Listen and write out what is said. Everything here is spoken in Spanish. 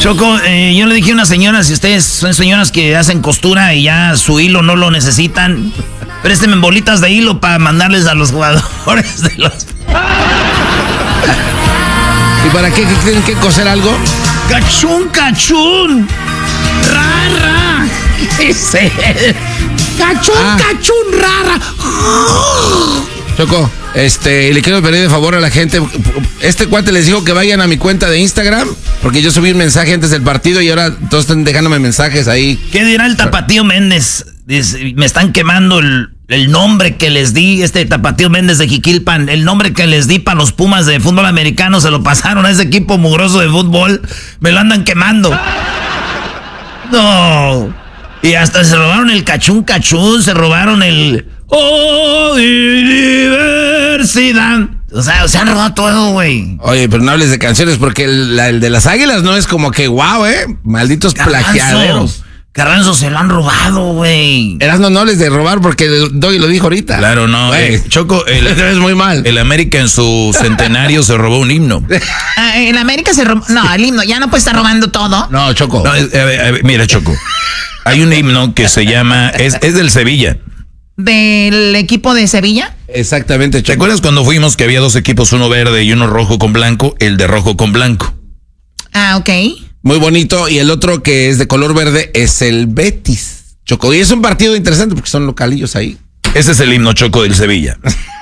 Choco, yo le dije a una señora, si ustedes son señoras que hacen costura y ya su hilo no lo necesitan, préstenme bolitas de hilo para mandarles a los jugadores de los... ¿Y para qué tienen que coser algo? ¡Cachún, cachún! ¡Rara! Ese. ¡Cachún, cachún, rara! Choco, le quiero pedir de favor a la gente. Este cuate les dijo que vayan a mi cuenta de Instagram, porque yo subí un mensaje antes del partido y ahora todos están dejándome mensajes ahí. ¿Qué dirá el Tapatío Méndez? Dice, me están quemando el nombre que les di, Tapatío Méndez de Jiquilpan, el nombre que les di para los Pumas de fútbol americano, se lo pasaron a ese equipo mugroso de fútbol, me lo andan quemando. No. Y hasta se robaron el cachún, se robaron el... ¡Oh, diversidad! O sea, se han robado todo, güey. Oye, pero no hables de canciones porque el de las Águilas no es como que guau, malditos plagiaderos. Carranzo se lo han robado, güey. Erasno, no hables de robar porque Doggy lo dijo ahorita. Claro, no. Choco, es muy mal. El América en su centenario se robó un himno. El América se robó... No, el himno, ya no puede estar robando todo. No, Choco. No, mira, Choco. Hay un himno que se llama... Es del Sevilla. ¿Del equipo de Sevilla? Exactamente, Choco. ¿Te acuerdas cuando fuimos que había dos equipos, uno verde y uno rojo con blanco? El de rojo con blanco. Ah, ok. Muy bonito. Y el otro que es de color verde es el Betis, Choco. Y es un partido interesante porque son localillos ahí. Ese es el himno, Choco, del Sevilla.